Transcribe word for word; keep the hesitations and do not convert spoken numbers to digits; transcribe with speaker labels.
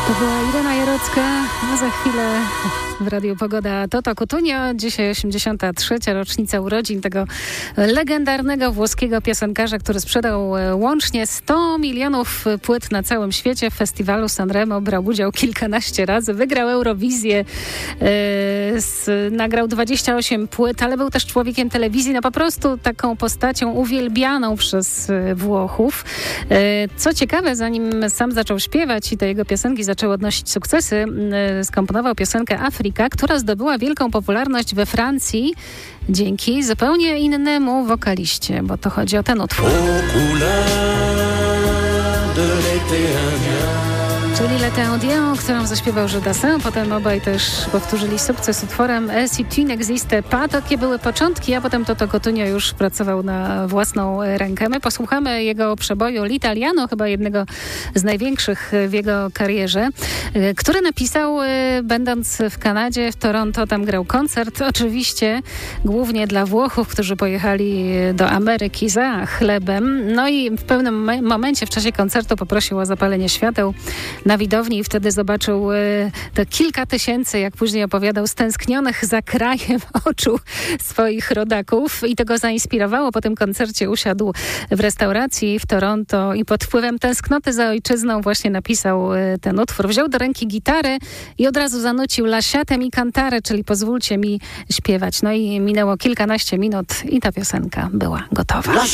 Speaker 1: To była Irena Jarocka, a za chwilę w Radiu Pogoda Toto Cutugno. Dzisiaj osiemdziesiąta trzecia rocznica urodzin tego legendarnego włoskiego piosenkarza, który sprzedał łącznie sto milionów płyt na całym świecie. W festiwalu Sanremo brał udział kilkanaście razy, wygrał Eurowizję, yy, z, nagrał dwadzieścia osiem płyt, ale był też człowiekiem telewizji, no po prostu taką postacią uwielbianą przez Włochów. Yy, co ciekawe, zanim sam zaczął śpiewać i te jego piosenki zaczęły odnosić sukcesy, yy, skomponował piosenkę Afryka, która zdobyła wielką popularność we Francji dzięki zupełnie innemu wokaliście, bo to chodzi o ten utwór. Czyli L'été indien, którą zaśpiewał Jodassin. Potem obaj też powtórzyli sukces utworem Si tu n'existais pas. Takie były początki, a potem Toto Cutugno już pracował na własną rękę. My posłuchamy jego przeboju L'Italiano, chyba jednego z największych w jego karierze, który napisał będąc w Kanadzie, w Toronto. Tam grał koncert, oczywiście głównie dla Włochów, którzy pojechali do Ameryki za chlebem. No i w pewnym momencie w czasie koncertu poprosił o zapalenie świateł na widowni i wtedy zobaczył y, te kilka tysięcy, jak później opowiadał, stęsknionych za krajem oczu swoich rodaków i to go zainspirowało. Po tym koncercie usiadł w restauracji w Toronto i pod wpływem tęsknoty za ojczyzną właśnie napisał y, ten utwór. Wziął do ręki gitarę i od razu zanucił Lasciatemi cantare, czyli pozwólcie mi śpiewać. No i minęło kilkanaście minut i ta piosenka była gotowa.